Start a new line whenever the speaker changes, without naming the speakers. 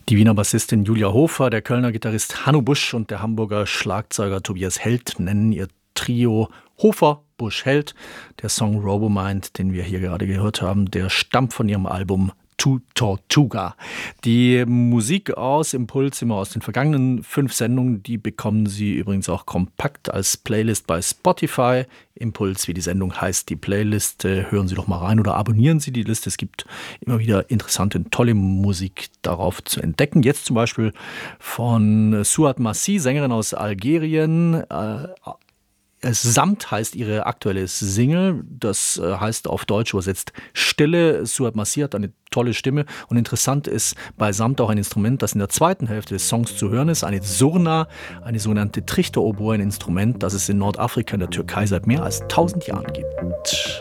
Die Wiener Bassistin Julia Hofer, der Kölner Gitarrist Hanno Busch und der Hamburger Schlagzeuger Tobias Held nennen ihr Trio Hofer, Busch, Held. Der Song Robomind, den wir hier gerade gehört haben, der stammt von ihrem Album To Tortuga. Die Musik aus Impuls, immer aus den vergangenen 5 Sendungen, die bekommen Sie übrigens auch kompakt als Playlist bei Spotify. Impuls, wie die Sendung heißt, die Playlist. Hören Sie doch mal rein oder abonnieren Sie die Liste. Es gibt immer wieder interessante und tolle Musik darauf zu entdecken. Jetzt zum Beispiel von Suad Massi, Sängerin aus Algerien. Samt heißt ihre aktuelle Single, das heißt auf Deutsch übersetzt Stille. Suad Massi hat eine tolle Stimme und interessant ist bei Samt auch ein Instrument, das in der zweiten Hälfte des Songs zu hören ist, eine Surna, eine sogenannte Trichteroboe, ein Instrument, das es in Nordafrika, in der Türkei seit mehr als 1000 Jahren gibt.